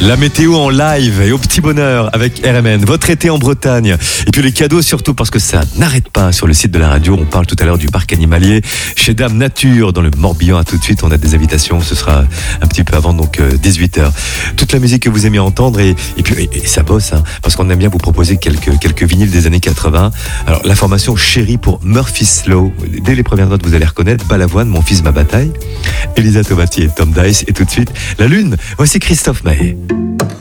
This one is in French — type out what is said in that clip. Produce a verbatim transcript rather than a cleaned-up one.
La météo en live et au petit bonheur avec R M N, votre été en Bretagne. Et puis les cadeaux surtout parce que ça n'arrête pas sur le site de la radio. On parle tout à l'heure du parc animalier chez Dame Nature dans le Morbihan. À tout de suite, on a des invitations. Ce sera un petit peu avant, donc dix-huit heures. Toute la musique que vous aimez entendre et, et puis et, et ça bosse, hein, parce qu'on aime bien vous proposer quelques, quelques vinyles des années quatre-vingts. Alors la formation chérie pour Murphy's Law. Dès les premières notes, vous allez reconnaître Balavoine, Mon fils, ma bataille. Elisa Tomati et Tom Dice. Et tout de suite, la lune. Voici Christophe Maé.